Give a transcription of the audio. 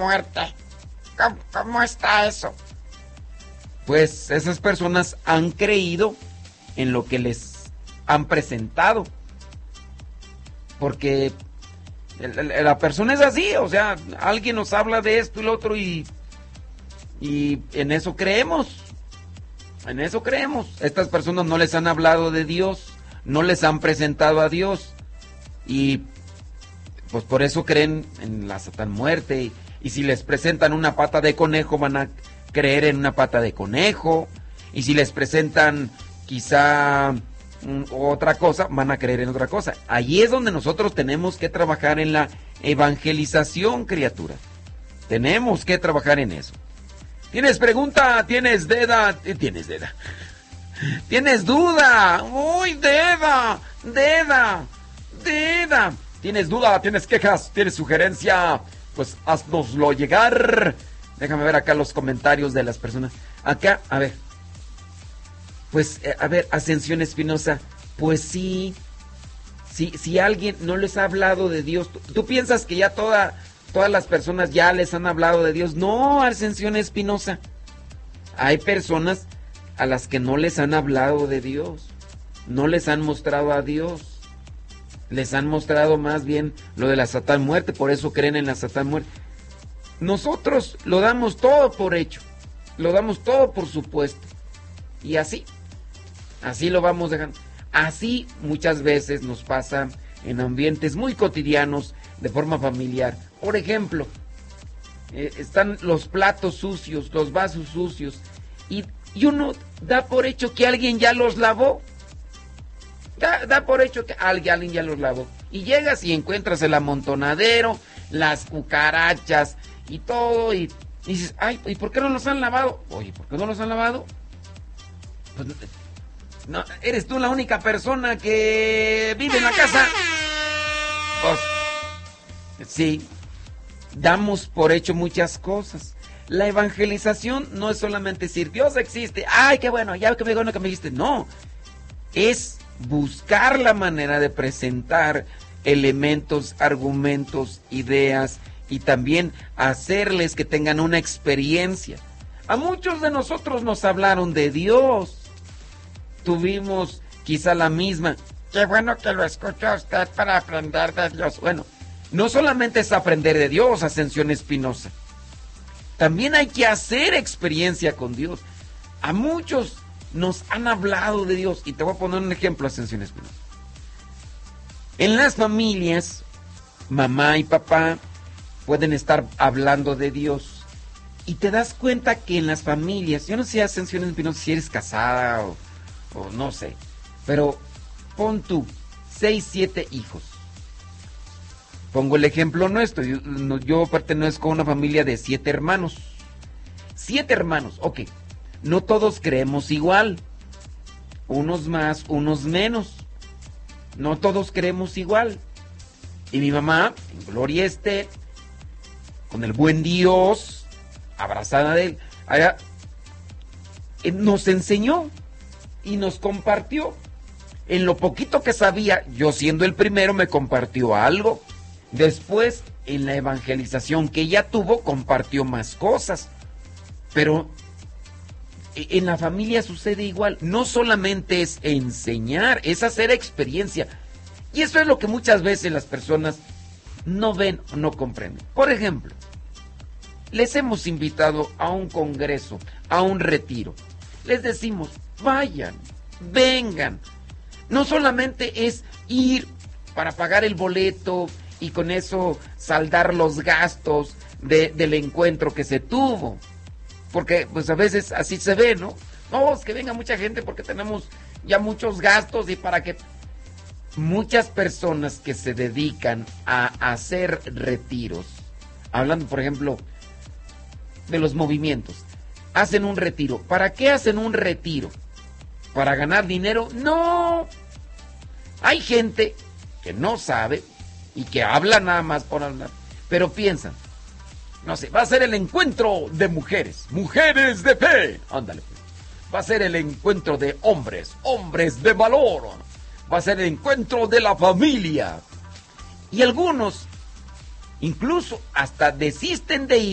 muerte. ¿Cómo está eso? Pues esas personas han creído en lo que les han presentado. Porque la persona es así, o sea, alguien nos habla de esto y lo otro y en eso creemos. En eso creemos. Estas personas no les han hablado de Dios, no les han presentado a Dios y pues por eso creen en la Satán muerte y si les presentan una pata de conejo van a creer en una pata de conejo y si les presentan quizá otra cosa van a creer en otra cosa. Allí es donde nosotros tenemos que trabajar en la evangelización, criatura. Tenemos que trabajar en eso. ¿Tienes pregunta? ¿Tienes deda? ¿Tienes deda? ¿Tienes duda? ¡Uy, deda! ¡Deda! ¡Deda! ¿Tienes duda? ¿Tienes quejas? ¿Tienes sugerencia? Pues haznoslo llegar. Déjame ver acá los comentarios de las personas. Acá, a ver. Pues, a ver, Ascensión Espinosa. Pues sí. Si alguien no les ha hablado de Dios, ¿tú piensas que ya todas las personas ya les han hablado de Dios? No, Ascensión Espinosa. Hay personas a las que no les han hablado de Dios. No les han mostrado a Dios. Les han mostrado más bien lo de la Satán muerte, por eso creen en la Satán muerte. Nosotros lo damos todo por hecho. Lo damos todo por supuesto. Y así lo vamos dejando. Así muchas veces nos pasa en ambientes muy cotidianos, de forma familiar. Por ejemplo, están los platos sucios, los vasos sucios, y uno da por hecho que alguien ya los lavó. Da por hecho que alguien ya los lavó. Y llegas y encuentras el amontonadero, las cucarachas y todo, y dices, ay, ¿y por qué no los han lavado? Oye, ¿por qué no los han lavado? Pues, no, ¿eres tú la única persona que vive en la casa? Pues, sí, damos por hecho muchas cosas. La evangelización no es solamente decir, Dios existe, ay, qué bueno, ya que me bueno que me dijiste. No, es buscar la manera de presentar elementos, argumentos, ideas y también hacerles que tengan una experiencia. A muchos de nosotros nos hablaron de Dios. Tuvimos quizá la misma. Qué bueno que lo escucha usted para aprender de Dios. Bueno, no solamente es aprender de Dios, Ascensión Espinosa. También hay que hacer experiencia con Dios. A muchos nos han hablado de Dios. Y te voy a poner un ejemplo, Ascensión Espinosa. En las familias, mamá y papá pueden estar hablando de Dios. Y te das cuenta que en las familias, yo no sé, Ascensión Espinosa, si eres casada o no sé, pero pon tú 6, 7 hijos. Pongo el ejemplo nuestro. Yo pertenezco a una familia de 7 hermanos. 7 hermanos, ok. No todos creemos igual. Unos más, unos menos. No todos creemos igual. Y mi mamá, en gloria esté, con el buen Dios, abrazada de él, allá, nos enseñó y nos compartió. En lo poquito que sabía, yo siendo el primero, me compartió algo. Después, en la evangelización que ella tuvo, compartió más cosas. Pero en la familia sucede igual. No solamente es enseñar, es hacer experiencia. Y eso es lo que muchas veces las personas no ven o no comprenden. Por ejemplo, les hemos invitado a un congreso, a un retiro. Les decimos, vayan, vengan. No solamente es ir para pagar el boleto y con eso saldar los gastos del encuentro que se tuvo. Porque pues a veces así se ve, ¿no? No, es que venga mucha gente porque tenemos ya muchos gastos y para que... Muchas personas que se dedican a hacer retiros, hablando por ejemplo de los movimientos, hacen un retiro. ¿Para qué hacen un retiro? ¿Para ganar dinero? No. Hay gente que no sabe y que habla nada más por hablar, pero piensan, no sé, va a ser el encuentro de mujeres, mujeres de fe, ándale, pues. Va a ser el encuentro de hombres, hombres de valor, va a ser el encuentro de la familia. Y algunos incluso hasta desisten de ir